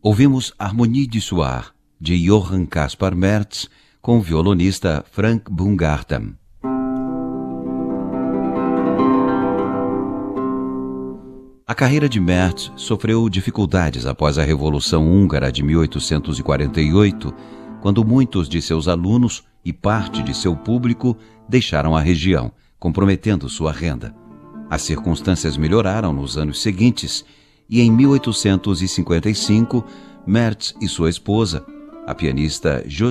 Ouvimos Harmonie du Soir, de Johann Caspar Merz, com o violonista Frank Baumgarten. A carreira de Merz sofreu dificuldades após a Revolução Húngara de 1848, quando muitos de seus alunos e parte de seu público deixaram a região, comprometendo sua renda. As circunstâncias melhoraram nos anos seguintes e, em 1855, Merz e sua esposa, a pianista